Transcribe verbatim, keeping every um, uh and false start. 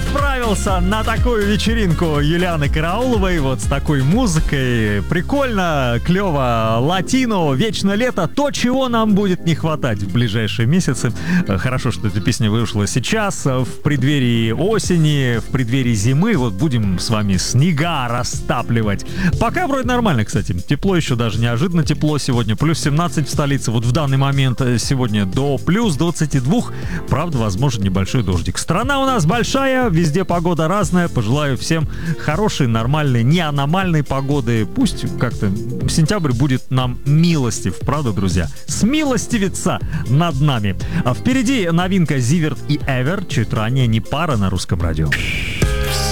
отправился на такую вечеринку Юлианы Карауловой, вот с такой музыкой. Прикольно, клево, латино, вечно лето, то, чего нам будет не хватать в ближайшие месяцы. Хорошо, что эта песня вышла сейчас, в преддверии осени, в преддверии зимы. Вот будем с вами снега растапливать. Пока вроде нормально, кстати. Тепло еще, даже неожиданно тепло сегодня. Плюс семнадцать в столице. Вот в данный момент сегодня до плюс двадцати двух. Правда, возможен небольшой дождик. Страна у нас большая, везде погода разная. Пожелаю всем хорошей, нормальной, не аномальной погоды. Пусть как-то сентябрь будет нам милостив, правда, друзья? Смилостивится над нами. А впереди новинка Зиверт и Эвер, чуть ранее, не пара на русском радио.